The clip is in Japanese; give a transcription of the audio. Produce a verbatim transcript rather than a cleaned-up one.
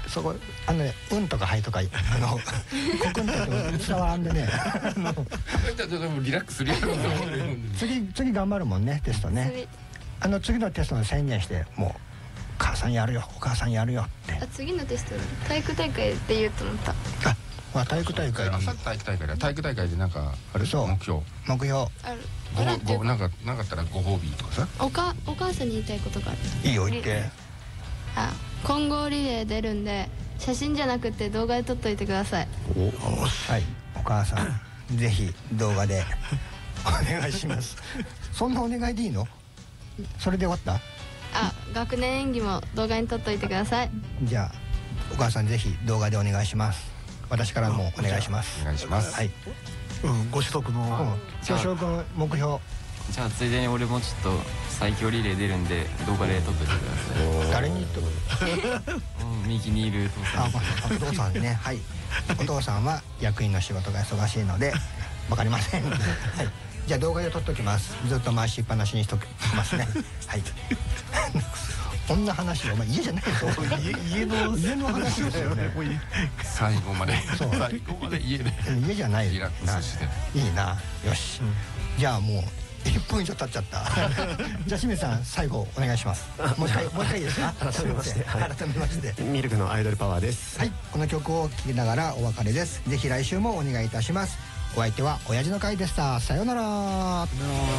そこあのねうんとかはいとかあのコクンと伝わらんでねリラックスするやろ次次頑張るもんねテストね。あの次のテストの宣言してもうお母さんやるよお母さんやるよって。 あ次のテスト体育大会って言うと思った。 あ、まあ体育大会に。 朝体育大会で体育大会でなんかあれそう目標目標ある。あるっていうごなんかなかったらご褒美とかさ。 おかお母さんに言いたいことがある。 いいよ言って。 あ、混合リレー出るんで写真じゃなくて動画で撮っといてください。 はい、お母さんぜひ動画でお願いします。そんなお願いでいいの？それで終わった？ あ、学年演技も動画に撮っといてください。 じゃあお母さんぜひ動画でお願いします。私からもお願いします。 お願いします。 はい。 うん、ご子息の京翔くん目標。 じゃあついでに俺もちょっと最強リレー出るんで動画で撮っといてください。 誰に言っとる？ うん、右にいる父さん。 あ、お父さんね。はい。お父さんは役員の仕事が忙しいのでわかりません。はい。じゃあ動画で撮っときます。ずっと回しっぱなしにしときますね。はい。こんな話お前家じゃないぞ。 家の家の話ですよね。 最後までそう最後まで家で家じゃないリラックスしていいな。よし。じゃあもういっぷん以上経っちゃった。じゃあ清水さん最後お願いします。もう一回もう一回いいですか？ 改めまして改めましてミルクのアイドルパワーです。 はい、この曲を聴きながらお別れです。ぜひ来週もお願いいたします。お相手は親父の会でした。さようなら。